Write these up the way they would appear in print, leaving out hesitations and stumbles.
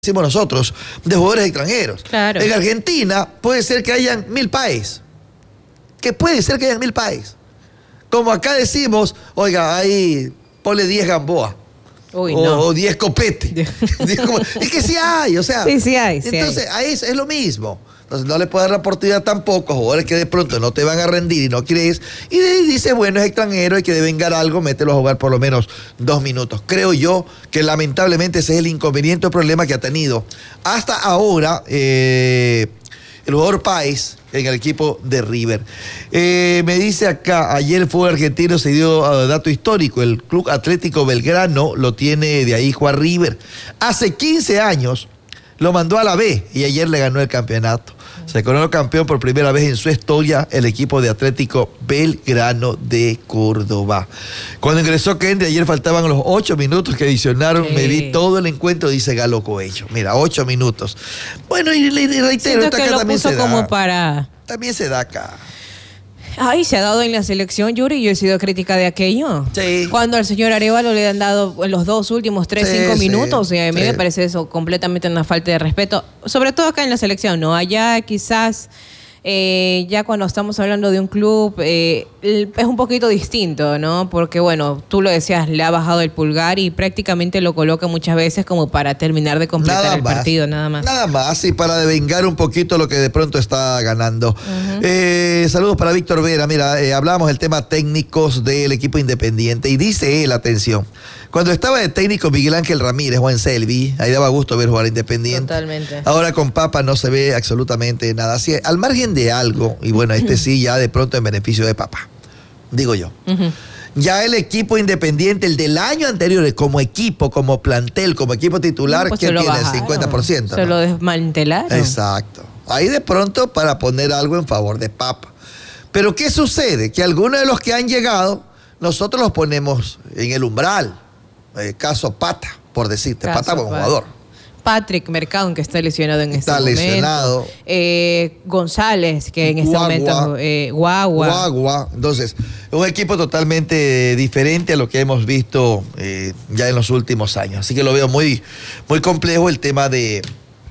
decimos nosotros, de jugadores extranjeros. Claro. En Argentina puede ser que hayan 1000 paes. Que puede ser que hayan 1000 paes. Como acá decimos, oiga, ahí ponle 10 Gamboa. Uy, no. O 10 Copete. Es que sí hay, o sea. Sí hay. Entonces, ahí es lo mismo. Entonces, no le puedes dar la oportunidad tampoco a jugadores que de pronto no te van a rendir y no quieres. Y dice, bueno, es extranjero y que debe vengar algo, mételo a jugar por lo menos 2 minutos. Creo yo que lamentablemente ese es el inconveniente o problema que ha tenido hasta ahora el jugador Páez en el equipo de River. Me dice acá, ayer el fútbol argentino se dio dato histórico, el Club Atlético Belgrano lo tiene de ahí Juan River. Hace 15 años lo mandó a la B y ayer le ganó el campeonato. Se coronó campeón por primera vez en su historia el equipo de Atlético Belgrano de Córdoba. Cuando ingresó Kendry, ayer faltaban los 8 minutos que adicionaron. Me vi todo el encuentro, dice Galo Coello. Mira, 8 minutos. Bueno, y reitero, siento que acá lo también puso se como da. para... También se da acá. Ay, se ha dado en la selección, Yuri, yo he sido crítica de aquello. Sí. Cuando al señor Arévalo le han dado en los 2 últimos 3-5 minutos, y a mí me parece eso completamente una falta de respeto, sobre todo acá en la selección, ¿no? Allá quizás, ya cuando estamos hablando de un club, es un poquito distinto, ¿no? Porque, bueno, tú lo decías, le ha bajado el pulgar y prácticamente lo coloca muchas veces como para terminar de completar el partido, nada más. Nada más, y para devengar un poquito lo que de pronto está ganando. Saludos para Víctor Vera. Mira, hablábamos del tema técnicos del equipo Independiente y dice él, atención, cuando estaba de técnico Miguel Ángel Ramírez, Juan Selvi, ahí daba gusto ver jugar Independiente. Totalmente. Ahora con Papa no se ve absolutamente nada. Así, al margen de algo, y bueno, sí ya de pronto en beneficio de Papa, digo yo. Ya el equipo Independiente, el del año anterior, como equipo, como plantel, como equipo titular, pues ¿qué tiene? Bajaron. El 50%. Se lo desmantelaron. Exacto. Ahí de pronto para poner algo en favor de Papa. Pero ¿qué sucede? Que algunos de los que han llegado, nosotros los ponemos en el umbral. Caso Pata, por decirte. Pata como jugador. Patrick Mercado, que está lesionado en este momento. Está lesionado. González, que en este momento... Guagua. Entonces, un equipo totalmente diferente a lo que hemos visto ya en los últimos años. Así que lo veo muy, muy complejo el tema de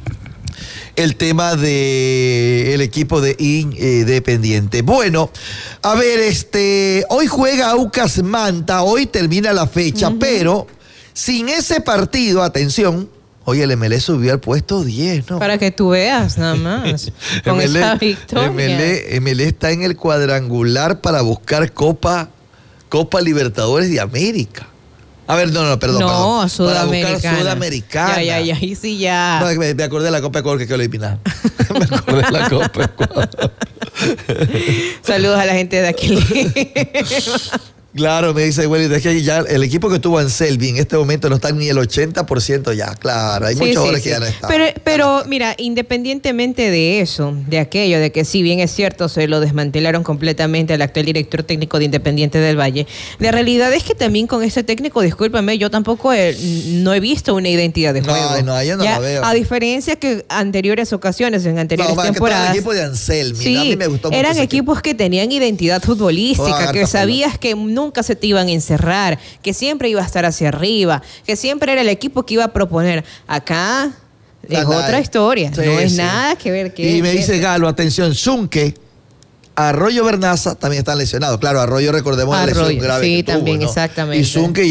el equipo de Independiente. Bueno, a ver, hoy juega Aucas Manta, hoy termina la fecha, pero sin ese partido, atención, hoy el MLE subió al puesto 10, ¿no? Para que tú veas, nada más, con esa victoria. MLE está en el cuadrangular para buscar Copa Libertadores de América. A ver, perdón. Sudamericana. Para buscar Sudamericana. Ya, ahí sí ya. No, me acordé de la Copa Ecuador que quiero eliminar. Me acordé de la Copa Ecuador. Saludos a la gente de aquí. Claro, me dice, bueno, es que ya el equipo que tuvo Anselmi en este momento no está ni el 80% ya, claro, hay muchos jugadores que ya no están. Pero mira, independientemente de eso, de aquello, de que si bien es cierto, se lo desmantelaron completamente al actual director técnico de Independiente del Valle, la realidad es que también con ese técnico, discúlpame, yo tampoco no he visto una identidad de juego. Yo no la veo. A diferencia que anteriores ocasiones, en anteriores temporadas. El equipo de Anselmi, sí, a mí me gustó mucho. Eran equipos que tenían identidad futbolística, que sabías que nunca se te iban a encerrar, que siempre iba a estar hacia arriba, que siempre era el equipo que iba a proponer. Acá es otra historia, no es nada que ver. Y me dice Galo, atención, Zunque, Arroyo Bernaza también están lesionados. Claro, Arroyo, recordemos la lesión grave que tuvo, también, ¿no? exactamente. Y Zunque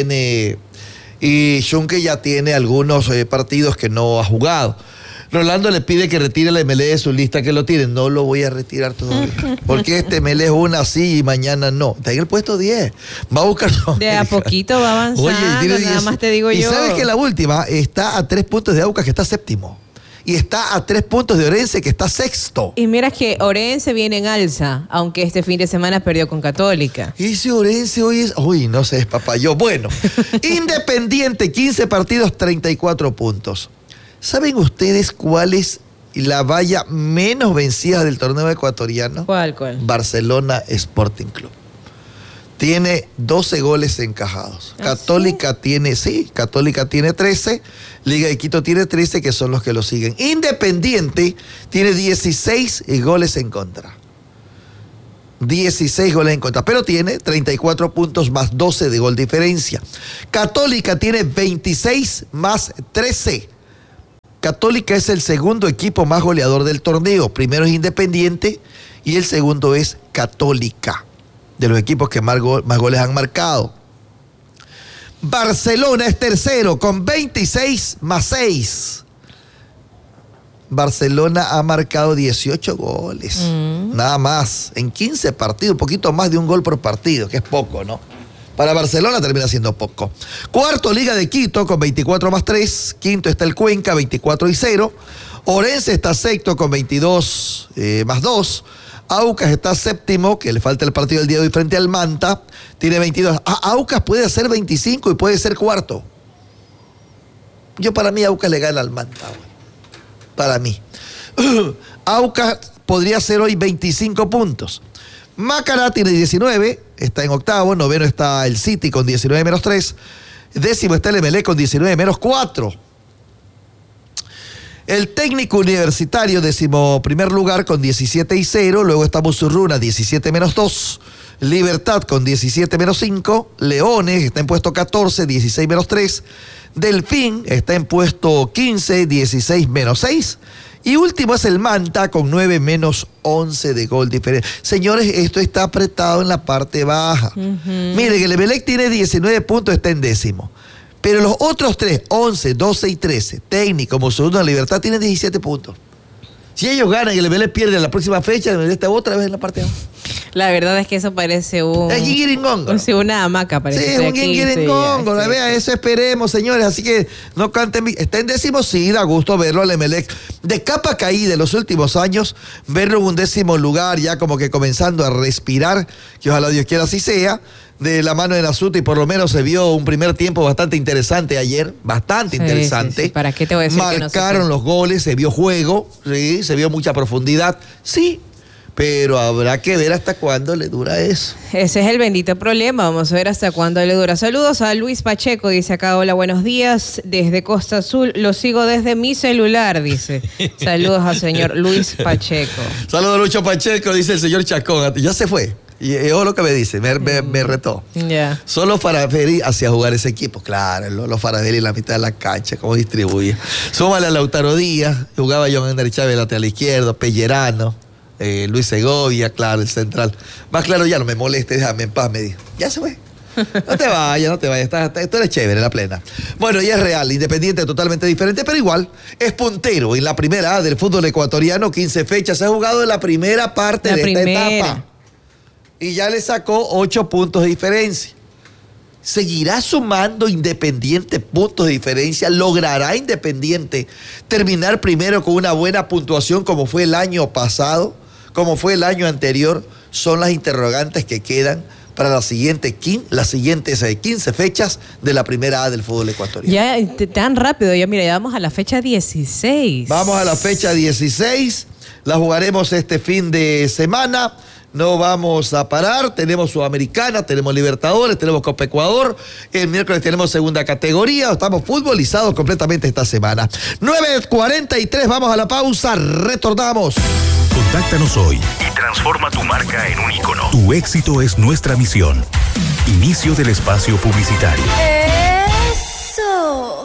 ya tiene algunos partidos que no ha jugado. Rolando le pide que retire el MLE de su lista, que lo tiene. No lo voy a retirar todavía. Porque este MLE es una sí y mañana no. Está en el puesto 10. Va a buscar... De a poquito va avanzando. Oye, nada más te digo yo. Y sabes que la última está a 3 puntos de Aucas, que está séptimo. Y está a 3 puntos de Orense, que está sexto. Y mira que Orense viene en alza, aunque este fin de semana perdió con Católica. Y si Orense hoy es... Uy, no sé, es papayó. Bueno, Independiente, 15 partidos, 34 puntos. ¿Saben ustedes cuál es la valla menos vencida del torneo ecuatoriano? ¿Cuál? Barcelona Sporting Club. Tiene 12 goles encajados. Católica tiene 13. Liga de Quito tiene 13, que son los que lo siguen. Independiente tiene 16 goles en contra. 16 goles en contra, pero tiene 34 puntos más 12 de gol diferencia. Católica tiene 26 más 13. Católica es el segundo equipo más goleador del torneo. Primero es Independiente y el segundo es Católica, de los equipos que más goles han marcado. Barcelona es tercero con 26 más 6. Barcelona ha marcado 18 goles, nada más, en 15 partidos, un poquito más de un gol por partido, que es poco, ¿no? Para Barcelona termina siendo poco. Cuarto, Liga de Quito con 24 más 3. Quinto está el Cuenca, 24 y 0. Orense está sexto con 22 más 2. Aucas está séptimo, que le falta el partido del día de hoy frente al Manta, tiene 22. Aucas puede hacer 25 y puede ser cuarto. Para mí Aucas le gana al Manta, güey. Para mí. Aucas podría ser hoy 25 puntos. Macará tiene 19, está en octavo. Noveno está el City con 19 menos 3. Décimo está el Emelec con 19 menos 4. El Técnico Universitario, 11º lugar con 17 y 0. Luego está Musurruna, 17 menos 2. Libertad con 17 menos 5. Leones está en puesto 14, 16 menos 3. Delfín está en puesto 15, 16 menos 6. Y último es el Manta con 9 menos 11 de gol diferente. Señores, esto está apretado en la parte baja. Miren, el Emelec tiene 19 puntos, está en décimo. Pero los otros tres, 11, 12 y 13, Técnico, Musurruna, Libertad, tienen 17 puntos. Si ellos ganan y el Emelec pierde en la próxima fecha, el Emelec está otra vez en la parte baja. La verdad es que eso parece Sí, una hamaca, parece. Sí, es un guinguiringongo. Vea, eso esperemos, señores. Así que no canten. Está en décimo, sí, da gusto verlo al Emelec. De capa caída en los últimos años, verlo en un 10º lugar, ya como que comenzando a respirar, que ojalá Dios quiera así sea, de la mano de Nasuto, y por lo menos se vio un primer tiempo bastante interesante ayer, bastante interesante. Sí. ¿Para qué te voy a decir? Marcaron los goles, se vio juego, sí, se vio mucha profundidad, sí. Pero habrá que ver hasta cuándo le dura eso. Ese es el bendito problema. Vamos a ver hasta cuándo le dura. Saludos a Luis Pacheco. Dice acá, hola, buenos días. Desde Costa Azul. Lo sigo desde mi celular, dice. Saludos al señor Luis Pacheco. Saludos a Lucho Pacheco, dice el señor Chacón. Ya se fue. Y es lo que me dice, me retó. Yeah. Solo Farabelli hacia jugar ese equipo. Claro, los Farabelli en la mitad de la cancha, cómo distribuye. Súmale a Lautaro Díaz, jugaba John Ender Chávez lateral izquierdo, Pellerano. Luis Segovia, claro, el central. Más claro, ya no me moleste, déjame en paz, me dijo. Ya se fue. No te vayas. Esto eres chévere, la plena. Bueno, y es real, Independiente totalmente diferente, pero igual es puntero en la primera A del fútbol ecuatoriano. 15 fechas se ha jugado en la primera parte de esta etapa. Y ya le sacó 8 puntos de diferencia. ¿Seguirá sumando Independiente puntos de diferencia? ¿Logrará Independiente terminar primero con una buena puntuación como fue el año pasado? Como fue el año anterior, son las interrogantes que quedan para las siguientes 15 fechas de la primera A del fútbol ecuatoriano. Ya tan rápido, ya vamos a la fecha 16. Vamos a la fecha 16, la jugaremos este fin de semana. No vamos a parar, tenemos Sudamericana, tenemos Libertadores, tenemos Copa Ecuador, el miércoles tenemos segunda categoría, estamos futbolizados completamente esta semana. 9:43, vamos a la pausa, retornamos. Contáctanos hoy y transforma tu marca en un ícono. Tu éxito es nuestra misión. Inicio del espacio publicitario. ¡Eso!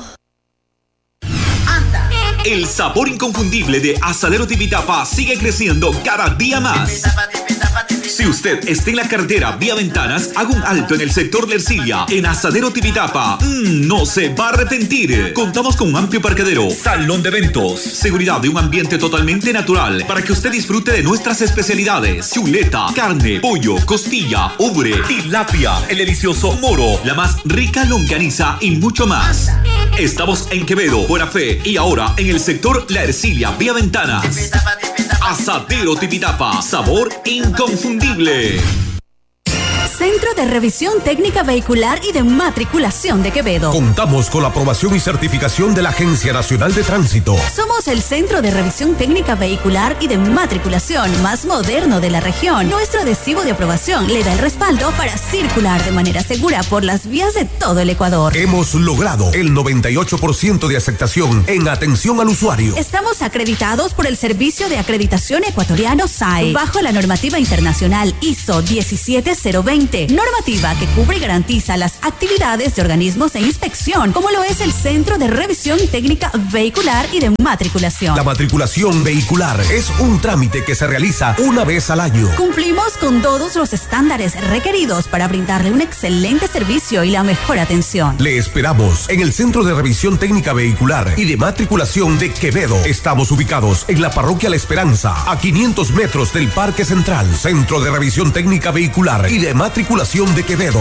El sabor inconfundible de Asadero Tipitapa sigue creciendo cada día más. Si usted está en la carretera vía Ventanas, haga un alto en el sector de Ercilia. En Asadero Tipitapa, no se va a arrepentir. Contamos con un amplio parqueadero, salón de eventos, seguridad y un ambiente totalmente natural para que usted disfrute de nuestras especialidades: chuleta, carne, pollo, costilla, ubre, tilapia, el delicioso moro, la más rica longaniza y mucho más. Estamos en Quevedo, Buena Fe y ahora en el sector La Ercilia vía Ventanas. Asadero Tipitapa, sabor inconfundible. Centro de Revisión Técnica Vehicular y de Matriculación de Quevedo. Contamos con la aprobación y certificación de la Agencia Nacional de Tránsito. Somos el Centro de Revisión Técnica Vehicular y de Matriculación más moderno de la región. Nuestro adhesivo de aprobación le da el respaldo para circular de manera segura por las vías de todo el Ecuador. Hemos logrado el 98% de aceptación en atención al usuario. Estamos acreditados por el Servicio de Acreditación Ecuatoriano SAE, bajo la normativa internacional ISO 17020 vigente. Normativa que cubre y garantiza las actividades de organismos de inspección, como lo es el Centro de Revisión Técnica Vehicular y de Matriculación. La matriculación vehicular es un trámite que se realiza una vez al año. Cumplimos con todos los estándares requeridos para brindarle un excelente servicio y la mejor atención. Le esperamos en el Centro de Revisión Técnica Vehicular y de Matriculación de Quevedo. Estamos ubicados en la Parroquia La Esperanza, a 500 metros del Parque Central. Centro de Revisión Técnica Vehicular y de Matriculación de Quevedo.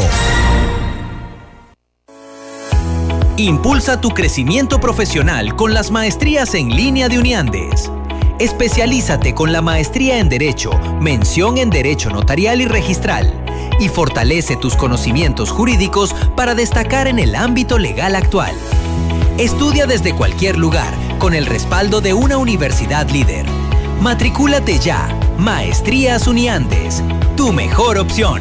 Impulsa tu crecimiento profesional con las maestrías en línea de Uniandes. Especialízate con la maestría en Derecho, mención en Derecho Notarial y Registral, y fortalece tus conocimientos jurídicos para destacar en el ámbito legal actual. Estudia desde cualquier lugar, con el respaldo de una universidad líder. Matricúlate ya. Maestrías Uniandes, tu mejor opción.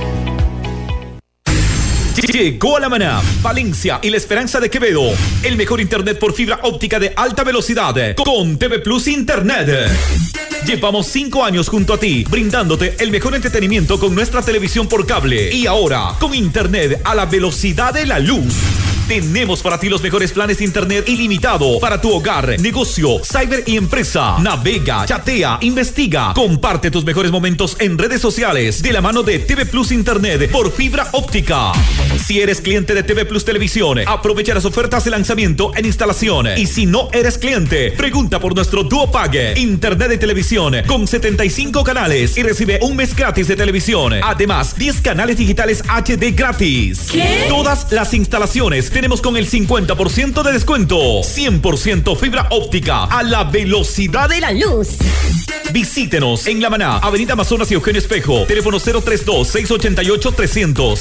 Llegó a La Maná, Valencia y La Esperanza de Quevedo. El mejor internet por fibra óptica de alta velocidad con TV Plus Internet. Llevamos 5 años junto a ti, brindándote el mejor entretenimiento con nuestra televisión por cable. Y ahora, con internet a la velocidad de la luz. Tenemos para ti los mejores planes de internet ilimitado para tu hogar, negocio, cyber y empresa. Navega, chatea, investiga, comparte tus mejores momentos en redes sociales de la mano de TV Plus Internet por fibra óptica. Si eres cliente de TV Plus Televisión, aprovecha las ofertas de lanzamiento en instalación. Y si no eres cliente, pregunta por nuestro Duo Pague, internet de televisión con 75 canales y recibe un mes gratis de televisión. Además, 10 canales digitales HD gratis. ¿Qué? Todas las instalaciones tenemos con el 50% de descuento. 100% fibra óptica a la velocidad de la luz. Visítenos en La Maná, Avenida Amazonas y Eugenio Espejo. Teléfono 032-688-300,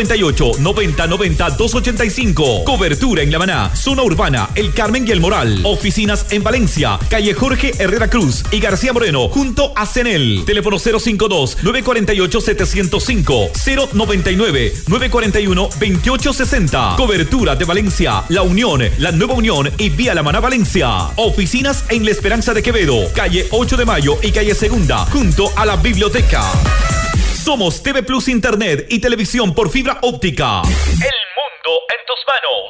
098-9090-285. Cobertura en La Maná, zona urbana, El Carmen y El Moral. Oficinas en Valencia, calle Jorge Herrera Cruz y García Moreno, junto a CENEL. Teléfono 052-948-705, 099-941-2860. Cobertura de Valencia, La Unión, La Nueva Unión y Vía La Maná Valencia. Oficinas en La Esperanza de Quevedo, calle 8 de Mayo y calle Segunda, junto a la biblioteca. Somos TV Plus Internet y televisión por fibra óptica. El mundo en tus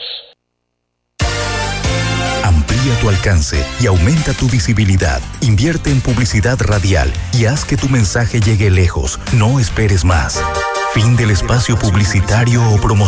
manos. Amplía tu alcance y aumenta tu visibilidad. Invierte en publicidad radial y haz que tu mensaje llegue lejos. No esperes más. Fin del espacio publicitario o promocional.